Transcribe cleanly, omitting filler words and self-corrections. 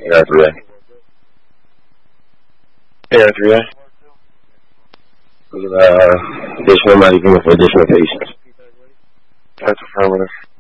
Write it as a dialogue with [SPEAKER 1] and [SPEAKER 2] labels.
[SPEAKER 1] AR3A. AR3A. Additional medical for additional patients. That's affirmative.